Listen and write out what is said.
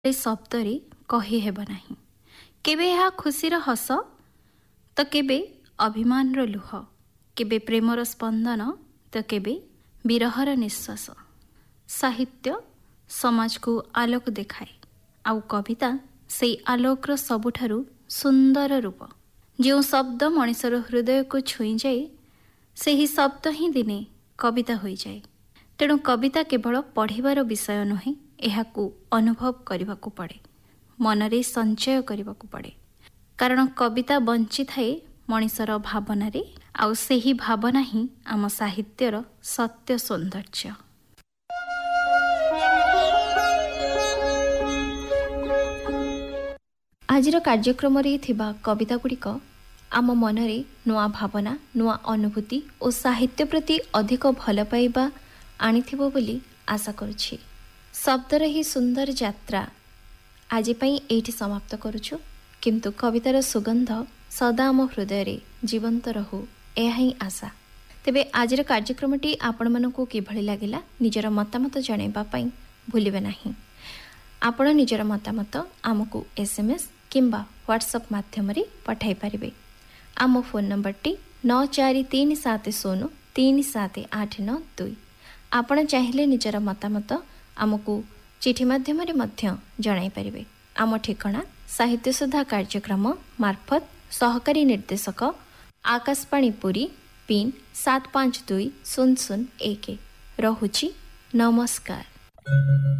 ଶବ୍ଦରେ କହିହେବ ନାହିଁ। କେବେ ଏହା ଖୁସିର ହସ ତ କେବେ ଅଭିମାନର ଲୁହ, କେବେ ପ୍ରେମର ସ୍ପନ୍ଦନ ତ କେବେ ବିରହର ନିଶ୍ୱାସ। ସାହିତ୍ୟ ସମାଜକୁ ଆଲୋକ ଦେଖାଏ, ଆଉ କବିତା ସେଇ ଆଲୋକର ସବୁଠାରୁ ସୁନ୍ଦର ରୂପ। ଯେଉଁ ଶବ୍ଦ ମଣିଷର ହୃଦୟକୁ ଛୁଇଁଯାଏ, ସେହି ଶବ୍ଦ ହିଁ ଦିନେ କବିତା ହୋଇଯାଏ। ତେଣୁ କବିତା କେବଳ ପଢ଼ିବାର ବିଷୟ ନୁହେଁ, ଏହାକୁ ଅନୁଭବ କରିବାକୁ ପଡ଼େ, ମନରେ ସଞ୍ଚୟ କରିବାକୁ ପଡ଼େ। କାରଣ କବିତା ବଞ୍ଚିଥାଏ ମଣିଷର ଭାବନାରେ, ଆଉ ସେହି ଭାବନା ହିଁ ଆମ ସାହିତ୍ୟର ସତ୍ୟ ସୌନ୍ଦର୍ଯ୍ୟ। ଆଜିର କାର୍ଯ୍ୟକ୍ରମରେ ଥିବା କବିତା ଗୁଡ଼ିକ ଆମ ମନରେ ନୂଆ ଭାବନା, ନୂଆ ଅନୁଭୂତି ଓ ସାହିତ୍ୟ ପ୍ରତି ଅଧିକ ଭଲ ପାଇବା ଆଣିଥିବ ବୋଲି ଆଶା କରୁଛି। ଶବ୍ଦର ଏହି ସୁନ୍ଦର ଯାତ୍ରା ଆଜି ପାଇଁ ଏଇଠି ସମାପ୍ତ କରୁଛୁ, କିନ୍ତୁ କବିତାର ସୁଗନ୍ଧ ସଦା ଆମ ହୃଦୟରେ ଜୀବନ୍ତ ରହୁ, ଏହା ହିଁ ଆଶା। ତେବେ ଆଜିର କାର୍ଯ୍ୟକ୍ରମଟି ଆପଣମାନଙ୍କୁ କିଭଳି ଲାଗିଲା ନିଜର ମତାମତ ଜଣାଇବା ପାଇଁ ଭୁଲିବେ ନାହିଁ। ଆପଣ ନିଜର ମତାମତ ଆମକୁ SMS କିମ୍ବା ହ୍ୱାଟ୍ସଆପ୍ ମାଧ୍ୟମରେ ପଠାଇ ପାରିବେ। ଆମ ଫୋନ୍ ନମ୍ବରଟି 9437037892। ଆପଣ ଚାହିଁଲେ ନିଜର ମତାମତ ଆମକୁ ଚିଠି ମାଧ୍ୟମରେ ମଧ୍ୟ ଜଣାଇ ପାରିବେ। ଆମ ଠିକଣା ସାହିତ୍ୟ ସୁଧା କାର୍ଯ୍ୟକ୍ରମ ମାର୍ଫତ ସହକାରୀ ନିର୍ଦ୍ଦେଶକ ଆକାଶବାଣୀ ପୁରୀ, ପିନ୍ 752001। ରହୁଛି, ନମସ୍କାର।